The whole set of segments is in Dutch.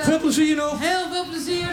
Veel plezier nog. Heel veel plezier.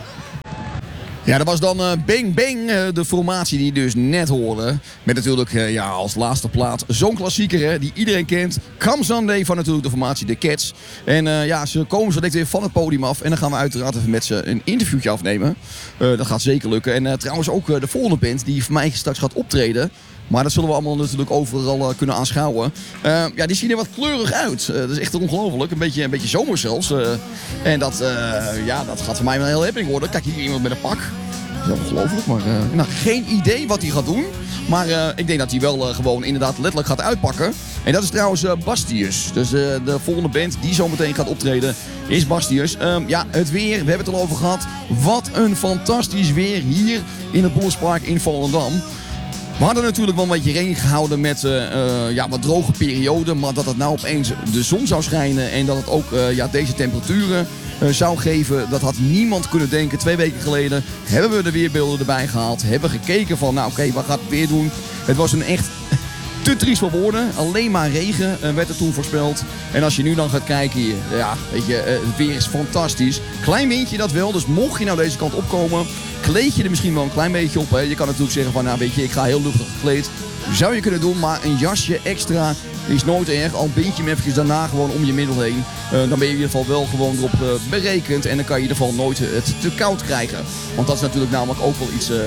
Ja, dat was dan Bang Bang, de formatie die je dus net hoorde. Met natuurlijk ja, als laatste plaat zo'n klassieker hè, die iedereen kent. Come Sunday van natuurlijk de formatie The Cats. En ja, ze komen zo direct weer van het podium af. En dan gaan we uiteraard even met ze een interviewtje afnemen. Dat gaat zeker lukken. En trouwens ook de volgende band die voor mij straks gaat optreden. Maar dat zullen we allemaal natuurlijk overal kunnen aanschouwen. Ja, die zien er wat kleurig uit. Dat is echt ongelooflijk. Een beetje zomer zelfs. En dat gaat voor mij wel heel epic worden. Kijk, hier iemand met een pak. Dat is ongelooflijk, maar nou, geen idee wat hij gaat doen. Maar ik denk dat hij wel gewoon inderdaad letterlijk gaat uitpakken. En dat is trouwens Bastius. Dus de volgende band die zo meteen gaat optreden is Bastius. Ja, het weer, we hebben het al over gehad. Wat een fantastisch weer hier in het Bospark in Volendam. We hadden natuurlijk wel een beetje rekening gehouden met wat droge perioden. Maar dat het nou opeens de zon zou schijnen en dat het ook deze temperaturen zou geven. Dat had niemand kunnen denken. 2 weken geleden hebben we de weerbeelden erbij gehaald. Hebben gekeken van nou oké, wat gaat het weer doen? Het was een echt te triest voor woorden. Alleen maar regen werd er toen voorspeld. En als je nu dan gaat kijken hier, ja, weet je, het weer is fantastisch. Klein windje dat wel, dus mocht je nou deze kant opkomen, kleed je er misschien wel een klein beetje op. Hè. Je kan natuurlijk zeggen van, nou weet je, ik ga heel luchtig gekleed. Zou je kunnen doen, maar een jasje extra is nooit erg. Al bind je hem eventjes daarna gewoon om je middel heen. Dan ben je in ieder geval wel gewoon erop berekend. En dan kan je in ieder geval nooit het te koud krijgen. Want dat is natuurlijk namelijk ook wel iets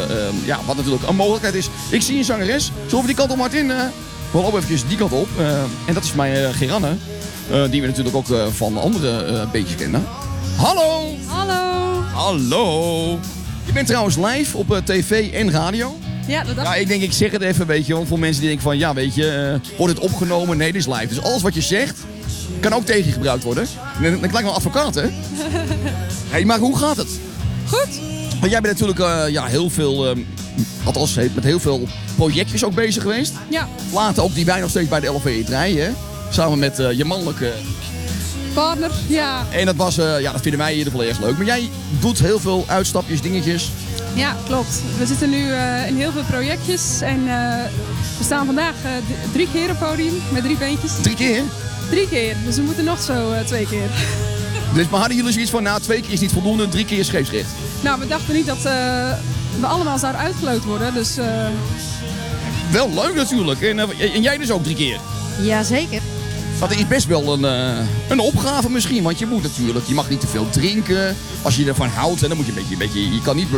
wat natuurlijk een mogelijkheid is. Ik zie een zangeres. Zullen we die kant op, Martin? We lopen eventjes die kant op. En dat is mijn Geranne. Die we natuurlijk ook van andere beetjes kennen. Hallo! Hallo. Hallo! Je bent trouwens live op tv en radio. Ja, dat dacht Ja, ik denk, ik zeg het even, weet je, want voor mensen die denken van, ja, weet je, wordt het opgenomen? Nee, dit is live. Dus alles wat je zegt, kan ook tegen je gebruikt worden. Dan lijkt wel advocaat, hè? Hey, maar hoe gaat het? Goed. Want jij bent natuurlijk heel veel, althans met heel veel projectjes ook bezig geweest. Ja. Later ook die wij nog steeds bij de LV draaien, hè? Samen met je mannelijke Partner, ja. En dat was, dat vinden wij in ieder geval erg leuk. Maar jij doet heel veel uitstapjes, dingetjes. Ja, klopt. We zitten nu in heel veel projectjes en we staan vandaag 3 keer op podium met 3 beentjes. 3 keer? 3 keer, dus we moeten nog zo 2 keer. Dus maar hadden jullie zoiets van, nou 2 keer is niet voldoende, 3 keer is scheepsrecht? Nou, we dachten niet dat we allemaal zouden uitgeleund worden, dus... Wel leuk natuurlijk. En jij dus ook 3 keer? Jazeker. Dat is best wel een opgave misschien, want je moet natuurlijk, je mag niet te veel drinken. Als je ervan houdt, dan moet je een beetje, je kan niet...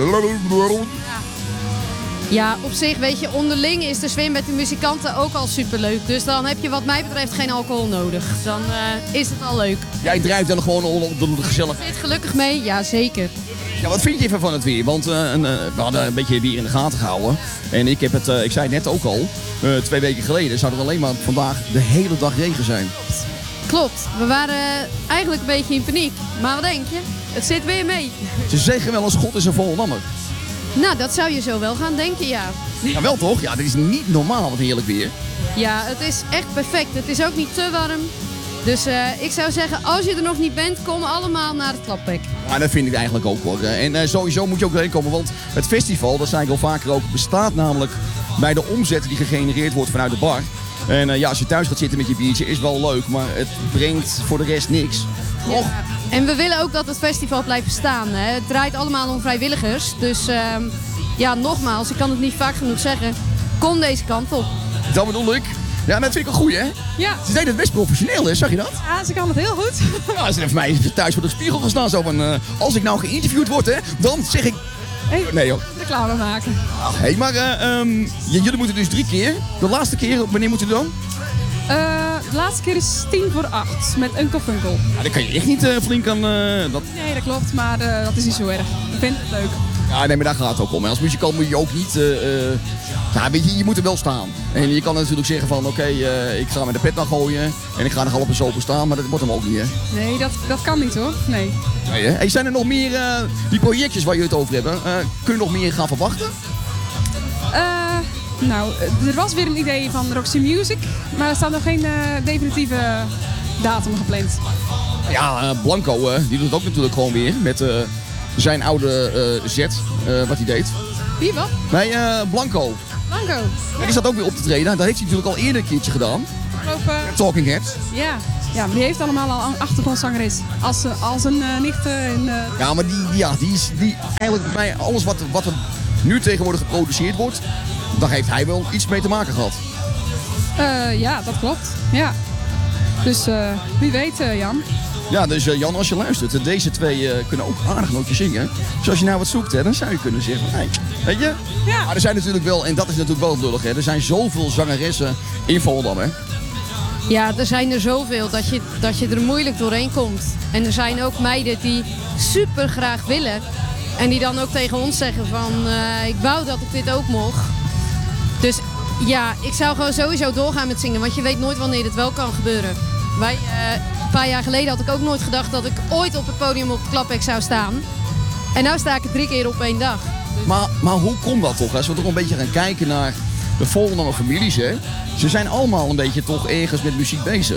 Ja, op zich, weet je, onderling is de swim met de muzikanten ook al superleuk. Dus dan heb je wat mij betreft geen alcohol nodig. Dan is het al leuk. Jij drijft dan gewoon op de gezellig. Zit gelukkig mee? Ja, zeker. Ja, wat vind je even van het weer? Want we hadden een beetje weer in de gaten gehouden. En ik zei het net ook al, 2 weken geleden zou er alleen maar vandaag de hele dag regen zijn. Klopt. We waren eigenlijk een beetje in paniek. Maar wat denk je? Het zit weer mee. Ze zeggen wel eens God is een Volendammer. Nou, dat zou je zo wel gaan denken, ja. Ja, wel toch? Ja, dit is niet normaal wat heerlijk weer. Ja, het is echt perfect. Het is ook niet te warm. Dus ik zou zeggen, als je er nog niet bent, kom allemaal naar het Klappek. Ja, dat vind ik eigenlijk ook hoor. En sowieso moet je ook erheen komen, want het festival, dat zei ik al vaker ook, bestaat namelijk bij de omzet die gegenereerd wordt vanuit de bar. En als je thuis gaat zitten met je biertje is wel leuk, maar het brengt voor de rest niks. Och. Ja. En we willen ook dat het festival blijft bestaan. Hè. Het draait allemaal om vrijwilligers. Dus nogmaals, ik kan het niet vaak genoeg zeggen. Kom deze kant op. Dat bedoel ik. Ja, dat vind ik een goeie, hè? Ja. Ze deden het best professioneel, hè? Zag je dat? Ja, ze kan het heel goed. Ja, ze hebben voor mij thuis voor de spiegel gestaan. Zo van, als ik nou geïnterviewd word, hè, dan zeg ik... Hey, nee, joh. reclame maken. Hé, maar jullie moeten dus 3 keer. De laatste keer, wanneer moet u dan? De laatste keer is 7:50 met Uncle Funkel. Ja, dan kan je echt niet flink aan... dat... Nee, dat klopt, maar dat is niet zo erg. Ik vind het leuk. Ja, nee, maar daar gaat het ook om. En als muzikant moet je ook niet... weet je moet er wel staan. En je kan natuurlijk zeggen van, oké, ik ga met de pet naar gooien. En ik ga nog half eens open staan, maar dat wordt hem ook niet, hè? Nee, dat kan niet hoor. Nee. Nee, hè? Hey, zijn er nog meer, die projectjes waar jullie het over hebben, kun je nog meer gaan verwachten? Er was weer een idee van Roxy Music, maar er staat nog geen definitieve datum gepland. Ja, Blanco, die doet het ook natuurlijk gewoon weer met zijn oude zet, wat hij deed. Wie, wat? Nee, Blanco. Blanco. Ja, die staat ook weer op te treden. Dat heeft hij natuurlijk al eerder een keertje gedaan. Lopen. Talking Heads. Ja. Ja, maar die heeft allemaal al een achtergrondzangeres. Als een nichte. Ja, maar die eigenlijk bij alles wat er nu tegenwoordig geproduceerd wordt, daar heeft hij wel iets mee te maken gehad. Ja, dat klopt. Ja. Dus wie weet, Jan. Ja, dus Jan, als je luistert, deze twee kunnen ook aardig nootjes zingen. Dus als je nou wat zoekt, hè, dan zou je kunnen zeggen, hey, weet je? Ja. Maar er zijn natuurlijk wel, en dat is natuurlijk wel lullig, hè, er zijn zoveel zangeressen in Volendam, hè? Ja, er zijn er zoveel dat je er moeilijk doorheen komt. En er zijn ook meiden die super graag willen. En die dan ook tegen ons zeggen van, ik wou dat ik dit ook mocht. Dus ja, ik zou gewoon sowieso doorgaan met zingen. Want je weet nooit wanneer het wel kan gebeuren. Een paar jaar geleden had ik ook nooit gedacht dat ik ooit op het podium op het Klaphek zou staan. En nu sta ik er 3 keer op 1 dag. Maar hoe komt dat toch? Als we toch een beetje gaan kijken naar de Volendammer families, hè? Ze zijn allemaal een beetje toch ergens met muziek bezig.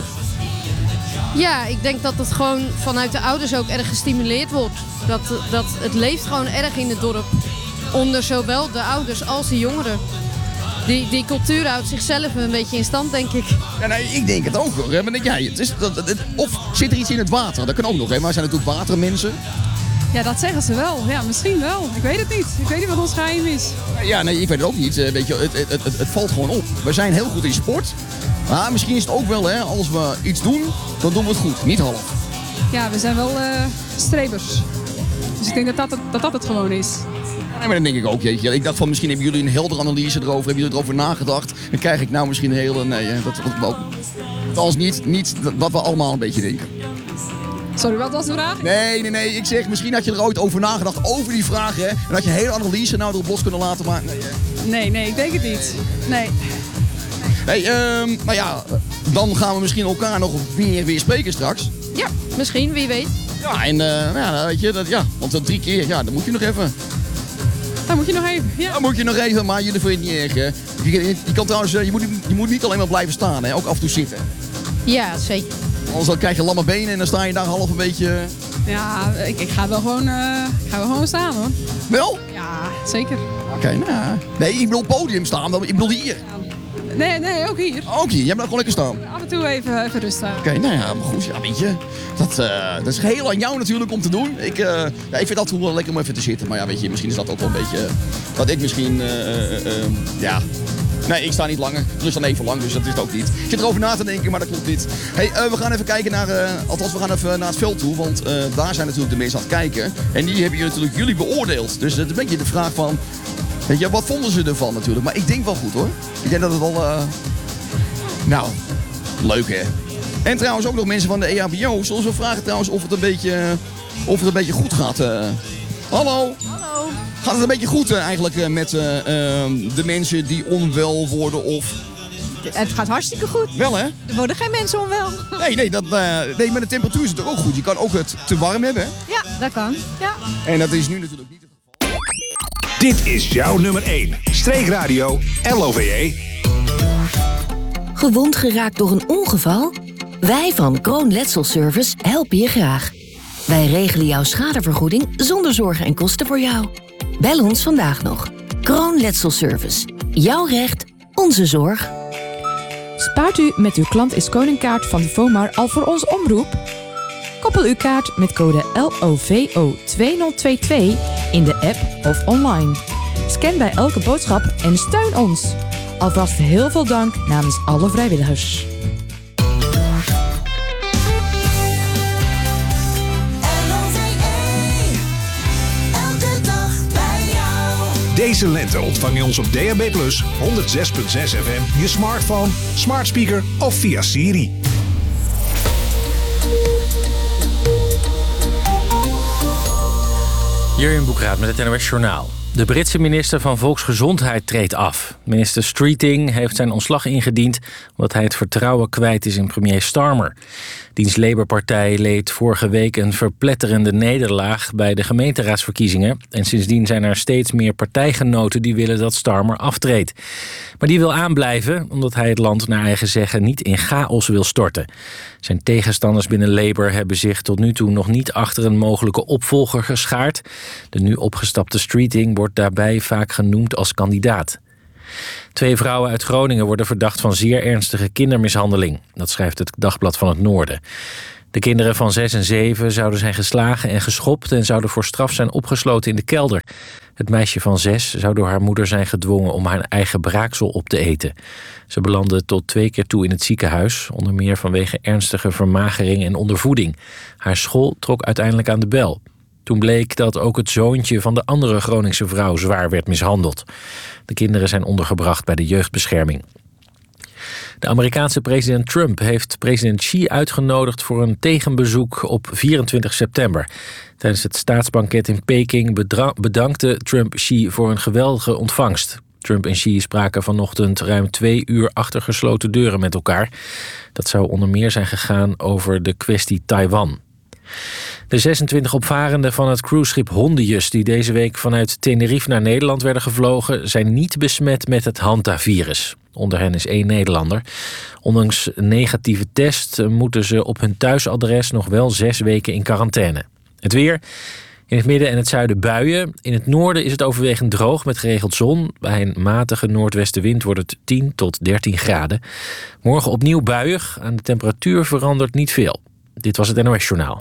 Ja, ik denk dat het gewoon vanuit de ouders ook erg gestimuleerd wordt. Dat het leeft gewoon erg in het dorp. Onder zowel de ouders als de jongeren. Die cultuur houdt zichzelf een beetje in stand, denk ik. Ja, nee, ik denk het ook hoor. Maar denk jij, of zit er iets in het water? Dat kan ook nog, hè? Maar zijn natuurlijk watermensen. Ja, dat zeggen ze wel. Ja, misschien wel. Ik weet het niet. Ik weet niet wat ons geheim is. Ja, nee, ik weet het ook niet. Weet je, het valt gewoon op. We zijn heel goed in sport. Maar misschien is het ook wel, hè, als we iets doen, dan doen we het goed. Niet half. Ja, we zijn wel strebers. Dus ik denk dat het gewoon is. Nee, maar dan denk ik ook, jeetje. Ik dacht van misschien hebben jullie een heldere analyse erover. Hebben jullie erover nagedacht? Dan krijg ik nou misschien een hele... Nee, dat is niet wat we allemaal een beetje denken. Sorry, wat was de vraag? Nee. Ik zeg, misschien had je er ooit over nagedacht, over die vraag, hè. En had je een hele analyse nou erop los kunnen laten maken. Nee, ik denk het niet. Nee. Hey, nou ja, dan gaan we misschien elkaar nog weer spreken straks. Ja, misschien, wie weet. Ja, en weet je, want dat 3 keer, ja, dan moet je nog even. Dan moet je nog even, ja. Dan moet je nog even, maar jullie vinden het niet erg, hè. Je kan trouwens, je moet niet alleen maar blijven staan, hè. Ook af en toe zitten. Ja, zeker. Anders dan krijg je lamme benen en dan sta je daar half een beetje... Ja, ik ga wel gewoon staan, hoor. Wel? Ja, zeker. Oké, nou. Nee, ik bedoel podium staan, ik bedoel hier. Nee, ook hier. Ook hier, jij blijft gewoon lekker staan. Af en toe even rustig. Oké, nou ja, maar goed, ja, weet je. Dat is heel aan jou natuurlijk om te doen. Ik vind het altijd wel lekker om even te zitten. Maar ja, weet je, misschien is dat ook wel een beetje... dat ik misschien, ja... Nee, ik sta niet langer. Dus dan even lang, dus dat is het ook niet. Ik zit erover na te denken, maar dat klopt niet. Hey, we gaan even kijken naar... althans, we gaan even naar het veld toe. Want daar zijn natuurlijk de mensen aan het kijken. En die hebben jullie beoordeeld. Dus het is een beetje de vraag van... Weet je, wat vonden ze ervan natuurlijk? Maar ik denk wel goed, hoor. Ik denk dat het wel... Nou, leuk, hè? En trouwens ook nog mensen van de EHBO. Zullen we vragen trouwens of het een beetje goed gaat? Hallo? Hallo. Gaat het een beetje goed eigenlijk met de mensen die onwel worden of... Het gaat hartstikke goed. Wel, hè? Er worden geen mensen onwel. Nee, maar de temperatuur is natuurlijk ook goed. Je kan ook het te warm hebben, hè? Ja, dat kan. Ja. En dat is nu natuurlijk niet het geval. Dit is jouw nummer 1. Streekradio LOVE. Gewond geraakt door een ongeval? Wij van Kroon Letselservice helpen je graag. Wij regelen jouw schadevergoeding zonder zorgen en kosten voor jou. Bel ons vandaag nog. Kroon Letselservice. Jouw recht, onze zorg. Spaart u met uw klant is koningkaart van de VOMAR al voor ons omroep? Koppel uw kaart met code LOVO2022 in de app of online. Scan bij elke boodschap en steun ons. Alvast heel veel dank namens alle vrijwilligers. Deze lente ontvang je ons op DAB+, 106.6 FM, je smartphone, smart speaker of via Siri. Jurjen Boekraat met het NOS Journaal. De Britse minister van Volksgezondheid treedt af. Minister Streeting heeft zijn ontslag ingediend omdat hij het vertrouwen kwijt is in premier Starmer. Diens Labour-partij leed vorige week een verpletterende nederlaag bij de gemeenteraadsverkiezingen. En sindsdien zijn er steeds meer partijgenoten die willen dat Starmer aftreedt. Maar die wil aanblijven omdat hij het land naar eigen zeggen niet in chaos wil storten. Zijn tegenstanders binnen Labour hebben zich tot nu toe nog niet achter een mogelijke opvolger geschaard. De nu opgestapte Streeting wordt daarbij vaak genoemd als kandidaat. 2 vrouwen uit Groningen worden verdacht van zeer ernstige kindermishandeling. Dat schrijft het Dagblad van het Noorden. De kinderen van 6 en 7 zouden zijn geslagen en geschopt en zouden voor straf zijn opgesloten in de kelder. Het meisje van 6 zou door haar moeder zijn gedwongen om haar eigen braaksel op te eten. Ze belandde tot 2 keer toe in het ziekenhuis, onder meer vanwege ernstige vermagering en ondervoeding. Haar school trok uiteindelijk aan de bel. Toen bleek dat ook het zoontje van de andere Groningse vrouw zwaar werd mishandeld. De kinderen zijn ondergebracht bij de jeugdbescherming. De Amerikaanse president Trump heeft president Xi uitgenodigd voor een tegenbezoek op 24 september. Tijdens het staatsbanket in Peking bedankte Trump Xi voor een geweldige ontvangst. Trump en Xi spraken vanochtend ruim 2 uur achter gesloten deuren met elkaar. Dat zou onder meer zijn gegaan over de kwestie Taiwan. De 26 opvarenden van het cruiseschip Hondius, die deze week vanuit Tenerife naar Nederland werden gevlogen, zijn niet besmet met het Hantavirus. Onder hen is 1 Nederlander. Ondanks een negatieve test moeten ze op hun thuisadres nog wel 6 weken in quarantaine. Het weer. In het midden en het zuiden buien. In het noorden is het overwegend droog met geregeld zon. Bij een matige noordwestenwind wordt het 10 tot 13 graden. Morgen opnieuw buiig. Aan de temperatuur verandert niet veel. Dit was het NOS Journaal.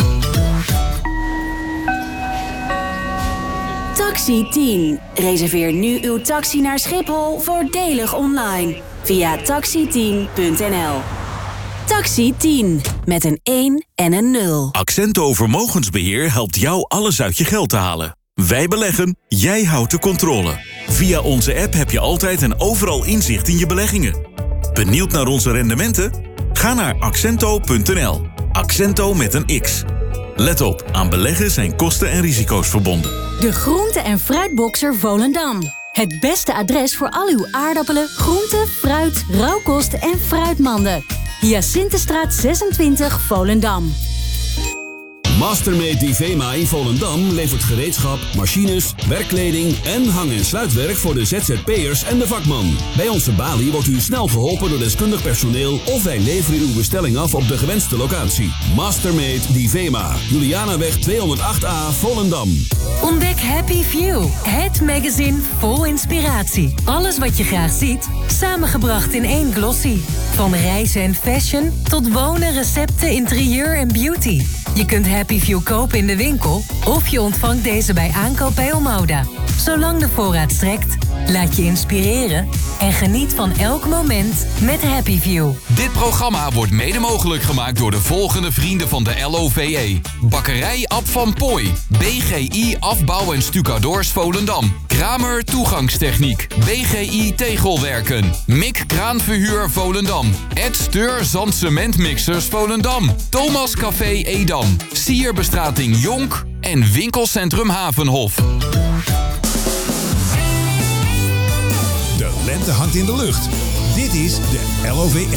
Taxi 10. Reserveer nu uw taxi naar Schiphol voordelig online. Via taxi10.nl. Taxi 10. Met een 1 en een 0. Accento Vermogensbeheer helpt jou alles uit je geld te halen. Wij beleggen, jij houdt de controle. Via onze app heb je altijd en overal inzicht in je beleggingen. Benieuwd naar onze rendementen? Ga naar accento.nl. Accento met een X. Let op, aan beleggen zijn kosten en risico's verbonden. De groente- en fruitboxer Volendam. Het beste adres voor al uw aardappelen, groenten, fruit, rauwkost en fruitmanden. Hyacinthestraat 26 Volendam. Mastermate Divema in Volendam levert gereedschap, machines, werkkleding en hang- en sluitwerk voor de ZZP'ers en de vakman. Bij onze balie wordt u snel geholpen door deskundig personeel of wij leveren uw bestelling af op de gewenste locatie. Mastermate Divema, Julianaweg 208A Volendam. Ontdek Happy View, het magazine vol inspiratie. Alles wat je graag ziet, samengebracht in 1 glossy. Van reizen en fashion tot wonen, recepten, interieur en beauty. Je kunt Happy View kopen in de winkel of je ontvangt deze bij aankoop bij Omoda. Zolang de voorraad strekt, laat je inspireren en geniet van elk moment met Happy View. Dit programma wordt mede mogelijk gemaakt door de volgende vrienden van de LOVE. Bakkerij Ab van Pooij, BGI Afbouw en Stucadoors Volendam, Kramer Toegangstechniek, BGI Tegelwerken, Mik Kraanverhuur Volendam, Ed Steur Zandcementmixers Volendam, Thomas Café Edam, Sierbestrating Jonk en Winkelcentrum Havenhof. De lente hangt in de lucht. Dit is de LOVE.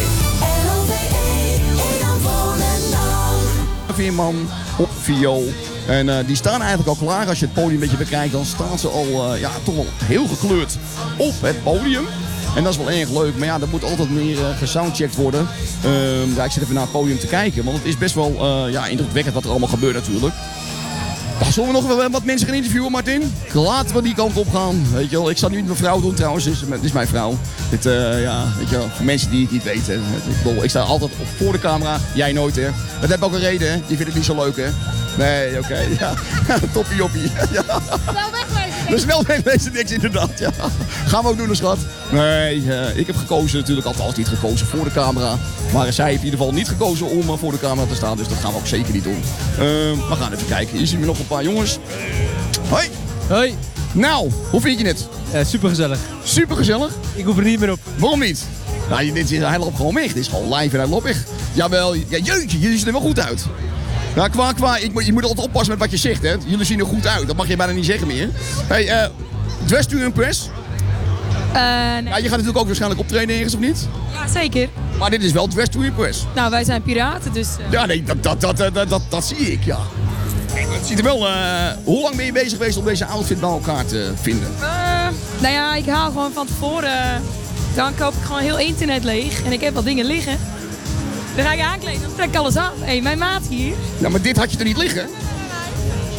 Veerman op viool. En die staan eigenlijk al klaar. Als je het podium een beetje bekijkt, dan staan ze al toch wel heel gekleurd op het podium. En dat is wel erg leuk. Maar ja, er moet altijd meer gesoundcheckt worden. Ik zit even naar het podium te kijken. Want het is best wel indrukwekkend wat er allemaal gebeurt natuurlijk. Zullen we nog wel wat mensen gaan interviewen, Martin? Laten we die kant op gaan. Weet je wel, ik zal nu met mijn vrouw doen trouwens. Dit is mijn vrouw. Weet je wel, voor mensen die het niet weten. Ik sta altijd voor de camera. Jij nooit, hè. Dat heb ook een reden, hè. Die vindt het niet zo leuk, hè. Nee, oké. Ja. Toppie joppie. Ja. Snel wegwezen. Dus snel wegwezen niks, inderdaad. Ja. Gaan we ook doen, schat. Nee, ik heb gekozen natuurlijk. Althans niet gekozen voor de camera. Maar zij heeft in ieder geval niet gekozen om voor de camera te staan. Dus dat gaan we ook zeker niet doen. We gaan even kijken. Hier zien we nog een paar jongens. Hoi. Hoi. Nou, hoe vind je het? Supergezellig. Supergezellig? Ik hoef er niet meer op. Waarom niet? Nou, dit is hij loopt gewoon weg. Dit is gewoon live en hij loopt weg. Jawel, ja, jeetje, jullie zien er wel goed uit. Nou, je moet altijd oppassen met wat je zegt, hè. Jullie zien er goed uit. Dat mag je bijna niet zeggen meer. Hey, dress to impress? Nee. Ja, je gaat natuurlijk ook waarschijnlijk optreden ergens, of niet? Ja, zeker. Maar dit is wel dress to impress. Nou, wij zijn piraten, dus... Ja, nee, dat zie ik, ja. Het ziet er wel... hoe lang ben je bezig geweest om deze outfit bij elkaar te vinden? Nou ja, ik haal gewoon van tevoren... Dan koop ik gewoon heel internet leeg. En ik heb wat dingen liggen. Dan ga ik aankleden, dan trek ik alles aan. Hé, mijn maat hier. Ja, maar dit had je er niet liggen?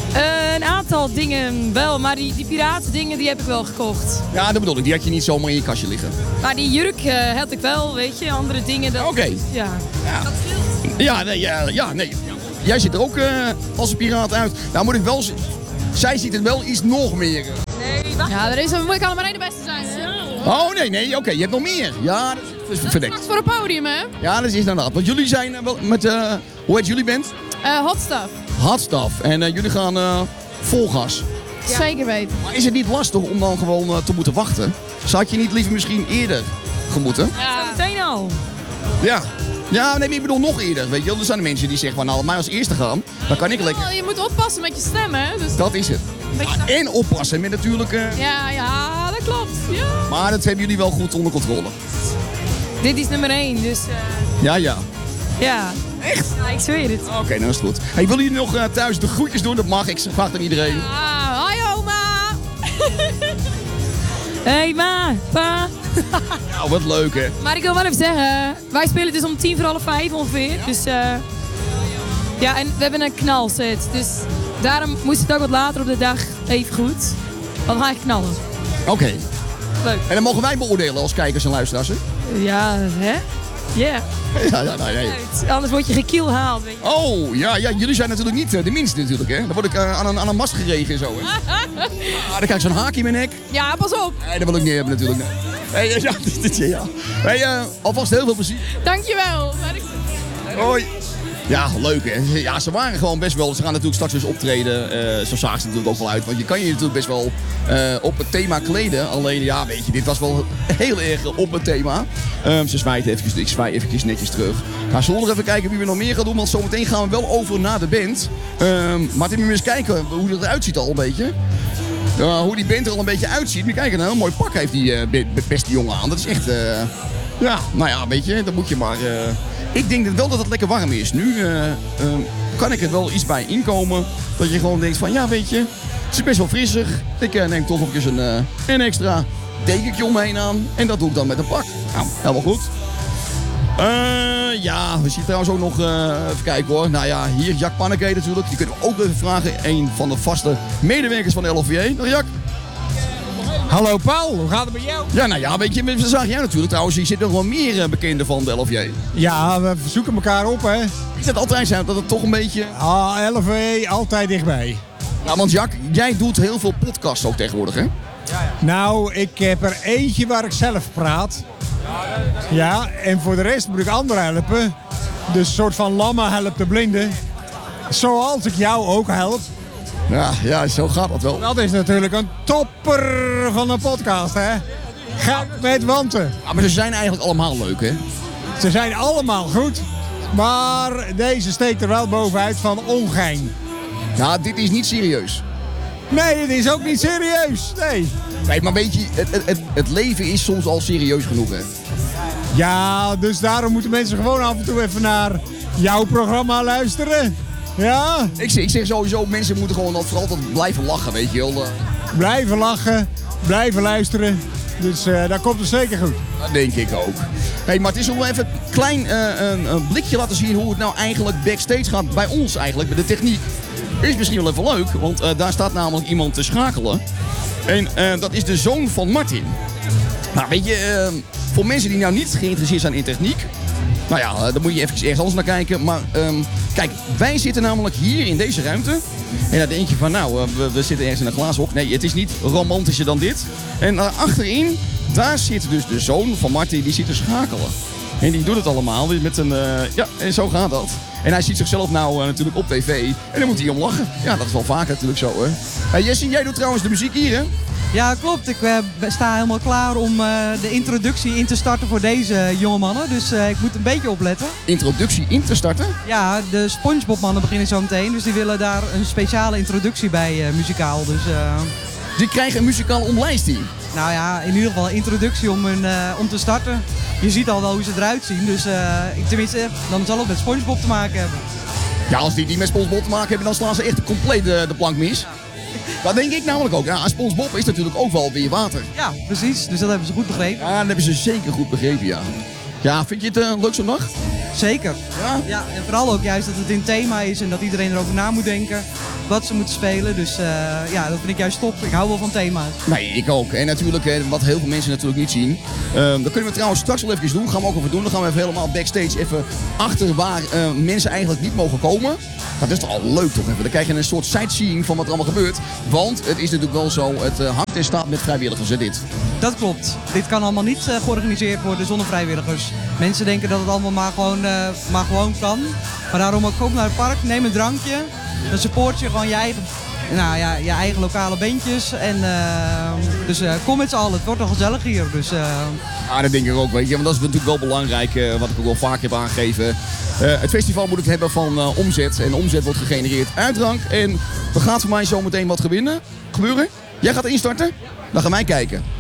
Een aantal dingen wel, maar die piratendingen die heb ik wel gekocht. Ja, dat bedoel ik. Die had je niet zomaar in je kastje liggen. Maar die jurk had ik wel, weet je. Andere dingen. Oké. Ja. Ja, nee. Jij ziet er ook als een piraat uit. Nou moet ik wel zij ziet het wel iets nog meer. Nee, wacht. Ja, ik kan er maar één de beste zijn, hè? Oh, nee. Oké, je hebt nog meer. Ja, dat is verdekt. Straks voor het podium, hè? Ja, dat is inderdaad. Want jullie zijn wel met... hoe heet jullie band? Hot Stuff. Hot Stuff. En jullie gaan vol gas. Ja. Zeker weten. Maar is het niet lastig om dan gewoon te moeten wachten? Zou je niet liever misschien eerder gemoeten? Ja, meteen al. Ja. Ja, nee, ik bedoel nog eerder. Weet je wel, er zijn de mensen die zeggen van, nou, laat mij als eerste gaan. Dan kan ik lekker. Je moet oppassen met je stem, hè? Dus dat is het. En oppassen met natuurlijk... Ja, dat klopt. Ja. Maar dat hebben jullie wel goed onder controle. Dit is nummer 1, dus... Ja. Ja. Echt? Ja, ik zweer het. Oké, nou is het goed. Hey, willen jullie nog thuis de groetjes doen? Dat mag, ik vraag aan iedereen. Hoi oma! Hey ma, pa. Nou, wat leuk hè. Maar ik wil wel even zeggen, wij spelen dus om 5:10 ongeveer. Dus ja, en we hebben een knalset. Dus daarom moest het ook wat later op de dag even goed. Want we gaan echt knallen. Oké. Leuk. En dan mogen wij beoordelen als kijkers en luisteraars, hè? Ja, hè? Yeah. Ja, nee. Anders word je gekielhaald, weet je. Oh, ja, jullie zijn natuurlijk niet de minste natuurlijk, hè? Dan word ik aan een mast geregen en zo, hè? Dan krijg ik zo'n haakje in mijn nek. Ja, pas op. Nee, dat wil ik niet hebben natuurlijk. Hey, ja. Hey, alvast heel veel plezier. Dankjewel. Hoi. Ja, leuk hè. Ja, ze waren gewoon best wel... Ze gaan natuurlijk straks dus optreden. Zo zagen ze natuurlijk ook wel uit. Want je kan je natuurlijk best wel op het thema kleden. Alleen, ja, weet je, dit was wel heel erg op het thema. Ze zwaait eventjes, ik zwaai eventjes netjes terug. Nou, zullen we nog even kijken wie we nog meer gaan doen. Want zometeen gaan we wel over naar de band. Maar moet je eens kijken hoe het eruit ziet al een beetje. Hoe die band er al een beetje uitziet. Maar kijk, een heel mooi pak heeft die beste jongen aan. Dat is echt... ja, nou ja, weet je, dat moet je maar... Ik denk wel dat het lekker warm is. Nu kan ik er wel iets bij inkomen. Dat je gewoon denkt van, ja weet je, het is best wel frissig. Ik neem toch eventjes een extra dekentje omheen aan. En dat doe ik dan met een pak. Nou, helemaal goed. Ja, we zien trouwens ook nog, even kijken hoor. Nou ja, hier Jack Panneke natuurlijk. Die kunnen we ook even vragen. Een van de vaste medewerkers van de LOVJ. Dag Jack. Hallo Paul, hoe gaat het met jou? Ja, nou ja, weet je, we zagen jij natuurlijk trouwens. Je zit nog wel meer bekenden van de LOVJ. Ja, we zoeken elkaar op hè. Is het altijd zo dat het toch een beetje... LOVJ, altijd dichtbij. Nou, want Jack, jij doet heel veel podcasts ook tegenwoordig hè? Ja. Nou, ik heb er eentje waar ik zelf praat. Ja, en voor de rest moet ik anderen helpen. Dus een soort van lamma helpt de blinden. Zoals ik jou ook help. Ja, zo gaat dat wel. Dat is natuurlijk een topper van een podcast, hè? Ga met wanten. Ja, maar ze zijn eigenlijk allemaal leuk, hè? Ze zijn allemaal goed. Maar deze steekt er wel bovenuit van ongein. Ja, dit is niet serieus. Nee, het is ook niet serieus. Nee. Kijk, maar weet je, het leven is soms al serieus genoeg, hè? Ja, dus daarom moeten mensen gewoon af en toe even naar jouw programma luisteren. Ja? Ik zeg sowieso, mensen moeten gewoon vooral altijd blijven lachen, weet je wel. Blijven lachen, blijven luisteren. Dus dat komt er zeker goed. Dat denk ik ook. Hey, maar het is nog wel even een klein een blikje laten zien hoe het nou eigenlijk backstage gaat bij ons eigenlijk, met de techniek. Is misschien wel even leuk, want daar staat namelijk iemand te schakelen. En dat is de zoon van Martin. Nou, weet je, voor mensen die nou niet geïnteresseerd zijn in techniek... Nou ja, dan moet je even ergens anders naar kijken. Maar kijk, wij zitten namelijk hier in deze ruimte. En dan denk je van, nou, we zitten ergens in een glazen hok. Nee, het is niet romantischer dan dit. En achterin, daar zit dus de zoon van Martin, die zit te schakelen. En die doet het allemaal met een... ja, en zo gaat dat. En hij ziet zichzelf nou natuurlijk op tv. En dan moet hij om lachen. Ja, dat is wel vaker natuurlijk zo, hè. Hey, Jessie, jij doet trouwens de muziek hier, hè? Ja, klopt. Ik sta helemaal klaar om de introductie in te starten voor deze jonge mannen. Dus ik moet een beetje opletten. Introductie in te starten? Ja, de SpongeBob mannen beginnen zo meteen. Dus die willen daar een speciale introductie bij muzikaal. Dus, die krijgen een muzikale omlijsting? Nou ja, in ieder geval een introductie om te starten. Je ziet al wel hoe ze eruit zien. Dus tenminste, dan zal het met SpongeBob te maken hebben. Ja, als die met SpongeBob te maken hebben, dan slaan ze echt compleet de plank mis. Ja. Dat denk ik namelijk ook. Ja, aan SpongeBob is natuurlijk ook wel weer water. Ja, precies. Dus dat hebben ze goed begrepen. Ja, dat hebben ze zeker goed begrepen, ja. Ja, vind je het leuk zo'n dag? Zeker. Ja, en vooral ook juist dat het in thema is en dat iedereen erover na moet denken wat ze moeten spelen. Dus dat vind ik juist top. Ik hou wel van thema's. Nee, ik ook. En natuurlijk, wat heel veel mensen natuurlijk niet zien. Dat kunnen we trouwens straks wel even doen. Gaan we ook even doen. Dan gaan we even helemaal backstage even achter waar mensen eigenlijk niet mogen komen. Dat is toch al leuk toch even. Dan krijg je een soort sightseeing van wat er allemaal gebeurt. Want het is natuurlijk wel zo, het hangt in staat met vrijwilligers, hè, dit. Dat klopt. Dit kan allemaal niet georganiseerd worden zonder vrijwilligers. Mensen denken dat het allemaal maar gewoon kan. Maar daarom ook kom naar het park, neem een drankje. Dan support je gewoon je eigen lokale bandjes. En dus kom met z'n allen. Het wordt al gezellig hier. Dus, Ja, dat denk ik ook, weet je. Want dat is natuurlijk wel belangrijk, wat ik ook wel vaak heb aangegeven. Het festival moet het hebben van omzet. En omzet wordt gegenereerd uit drank. En er gaat voor mij zo meteen wat gebeuren. Jij gaat instarten? Dan gaan wij kijken.